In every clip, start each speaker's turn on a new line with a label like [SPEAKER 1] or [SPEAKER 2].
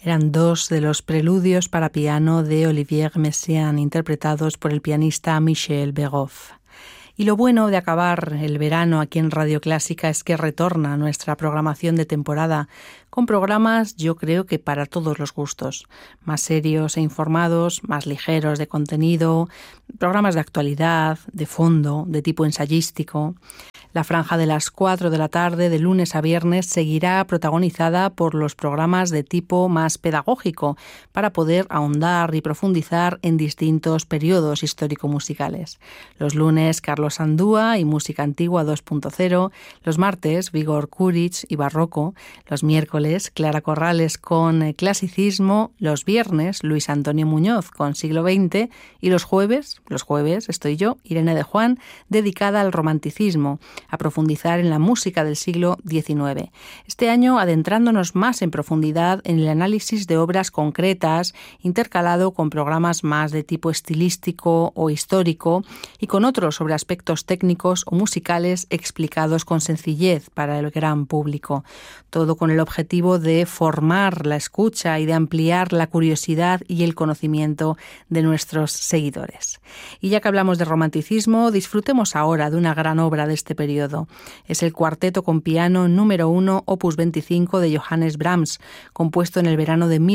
[SPEAKER 1] Eran dos de los preludios para piano de Olivier Messiaen, interpretados por el pianista Michel Begoff. Y lo bueno de acabar el verano aquí en Radio Clásica es que retorna nuestra programación de temporada con programas, yo creo que para todos los gustos, más serios e informados, más ligeros de contenido, programas de actualidad, de fondo, de tipo ensayístico. La franja de las 4 de la tarde, de lunes a viernes, seguirá protagonizada por los programas de tipo más pedagógico, para poder ahondar y profundizar en distintos periodos histórico-musicales. Los lunes, Carlos Andúa y Música Antigua 2.0, los martes, Vigor Kuric y Barroco, los miércoles, Clara Corrales con Clasicismo, los viernes, Luis Antonio Muñoz con Siglo XX y los jueves estoy yo, Irene de Juan, dedicada al romanticismo, a profundizar en la música del siglo XIX. Este año adentrándonos más en profundidad en el análisis de obras concretas, intercalado con programas más de tipo estilístico o histórico y con otros sobre aspectos técnicos o musicales explicados con sencillez para el gran público. Todo con el objetivo de formar la escucha y de ampliar la curiosidad y el conocimiento de nuestros seguidores. Y ya que hablamos de romanticismo, disfrutemos ahora de una gran obra de este periodo. Es el cuarteto con piano número 1, opus 25 de Johannes Brahms, compuesto en el verano de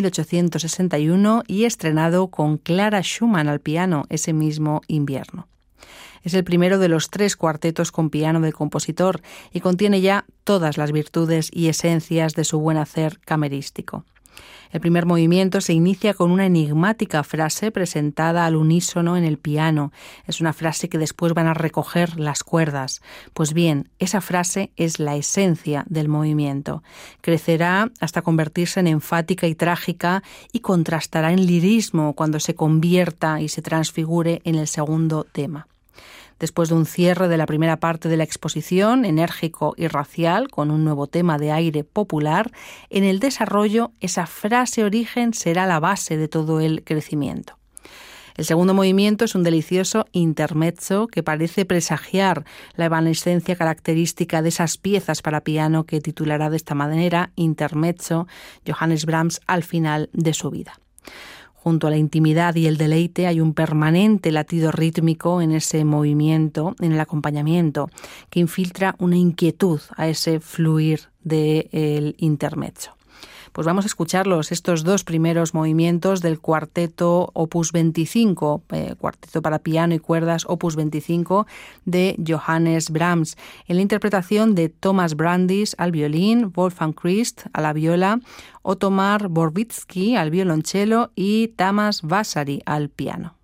[SPEAKER 1] 1861 y estrenado con Clara Schumann al piano ese mismo invierno. Es el primero de los 3 cuartetos con piano del compositor y contiene ya todas las virtudes y esencias de su buen hacer camerístico. El primer movimiento se inicia con una enigmática frase presentada al unísono en el piano. Es una frase que después van a recoger las cuerdas. Pues bien, esa frase es la esencia del movimiento. Crecerá hasta convertirse en enfática y trágica y contrastará en lirismo cuando se convierta y se transfigure en el segundo tema. Después de un cierre de la primera parte de la exposición, enérgico y racial, con un nuevo tema de aire popular, en el desarrollo esa frase origen será la base de todo el crecimiento. El segundo movimiento es un delicioso intermezzo que parece presagiar la evanescencia característica de esas piezas para piano que titulará de esta manera Intermezzo Johannes Brahms al final de su vida. Junto a la intimidad y el deleite hay un permanente latido rítmico en ese movimiento, en el acompañamiento, que infiltra una inquietud a ese fluir del intermezzo. Pues vamos a escucharlos, estos 2 primeros movimientos del cuarteto opus 25, cuarteto para piano y cuerdas opus 25 de Johannes Brahms, en la interpretación de Thomas Brandis al violín, Wolfgang Christ a la viola, Otomar Borbitsky al violonchelo y Tamas Vasari al piano.